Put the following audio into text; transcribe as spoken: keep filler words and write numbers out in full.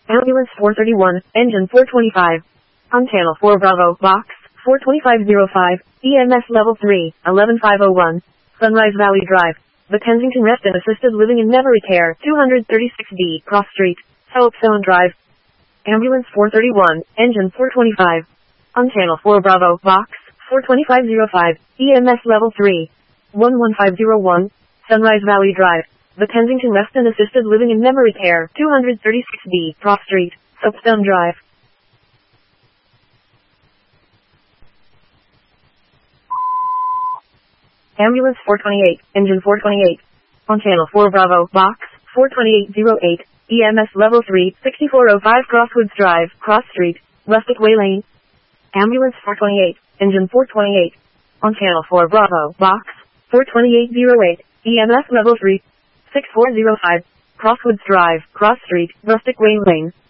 Ambulance four thirty-one, engine four twenty-five. On channel four Bravo, box four twenty-five oh five, E M S level three, eleven five oh one, Sunrise Valley Drive, The Kensington Rest and Assisted Living in Never Repair, two thirty-six B, Cross Street, Soapstone Drive. Ambulance four thirty-one, engine four twenty-five. On channel four Bravo, box four twenty-five oh five, E M S level three, one one five oh one, Sunrise Valley Drive, The Kensington Rest and Assisted Living in Never Repair, two thirty-six B, Cross Street, Soapstone Drive. Ambulance four twenty-eight, engine four twenty-eight. On channel four Bravo, box four twenty-eight oh eight, E M S level three, sixty-four oh five Crosswoods Drive, Cross Street, Rustic Way Lane. Ambulance four twenty-eight, engine four twenty-eight. On channel four Bravo, box four twenty-eight oh eight, E M S level three, sixty-four oh five, Crosswoods Drive, Cross Street, Rustic Way Lane.